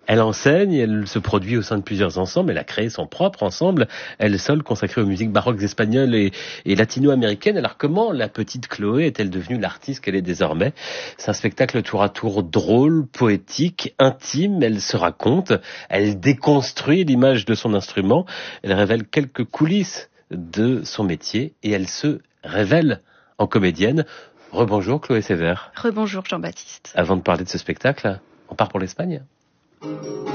Elle enseigne, elle se produit au sein de plusieurs ensembles, elle a créé son propre ensemble, elle seule consacrée aux musiques baroques espagnoles et latino-américaines. Alors comment la petite Chloé est-elle devenue l'artiste qu'elle est désormais? C'est un spectacle tour à tour drôle, poétique, intime, elle se raconte, elle déconstruit l'image de son instrument, elle révèle quelques coulisses de son métier et elle se révèle en comédienne. Rebonjour Chloé Sévère. Rebonjour Jean-Baptiste. Avant de parler de ce spectacle, on part pour l'Espagne.